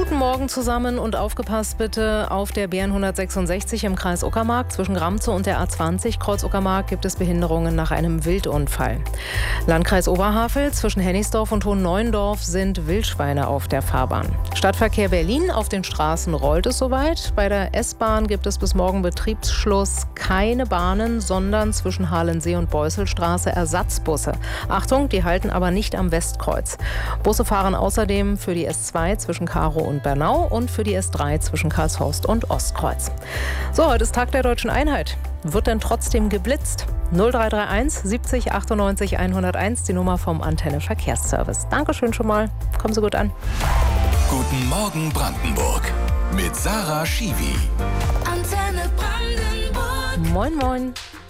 Guten Morgen zusammen und aufgepasst bitte auf der BN166 im Kreis Uckermark. Zwischen Gramzow und der A20 Kreuz Uckermark gibt es Behinderungen nach einem Wildunfall. Landkreis Oberhavel, zwischen Hennigsdorf und Hohenneuendorf sind Wildschweine auf der Fahrbahn. Stadtverkehr Berlin, auf den Straßen rollt es soweit. Bei der S-Bahn gibt es bis morgen Betriebsschluss keine Bahnen, sondern zwischen Halensee und Beusselstraße Ersatzbusse. Achtung, die halten aber nicht am Westkreuz. Busse fahren außerdem für die S2 zwischen Karow und Bernau und für die S3 zwischen Karlshorst und Ostkreuz. So, heute ist Tag der Deutschen Einheit. Wird denn trotzdem geblitzt? 0331 70 98 101, die Nummer vom Antenne Verkehrsservice. Dankeschön schon mal. Kommen Sie gut an. Guten Morgen Brandenburg mit Sarah Schiwi. Antenne Brandenburg. Moin, moin.